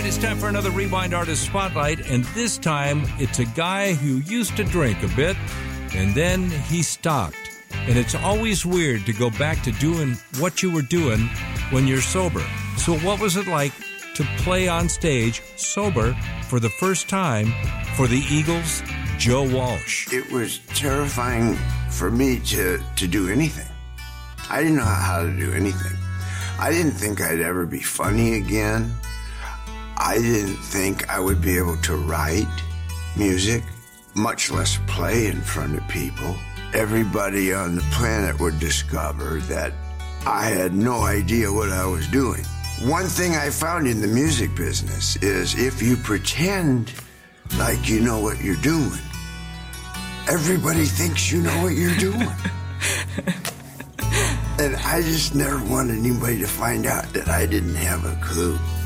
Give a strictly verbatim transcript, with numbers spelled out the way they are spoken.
right, it's time for another Rewind Artist Spotlight, and this time it's a guy who used to drink a bit, and then he stopped. And it's always weird to go back to doing what you were doing when you're sober. So what was it like to play on stage sober for the first time for the Eagles' Joe Walsh? It was terrifying for me to, to do anything. I didn't know how to do anything. I didn't think I'd ever be funny again. I didn't think I would be able to write music, much less play in front of people. Everybody on the planet would discover that I had no idea what I was doing. One thing I found in the music business is if you pretend like you know what you're doing, everybody thinks you know what you're doing. And I just never wanted anybody to find out that I didn't have a clue.